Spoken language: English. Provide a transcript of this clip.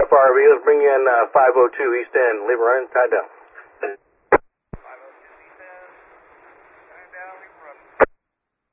Alpha RV. Let's bring you in 502 East End. Leave her tied down.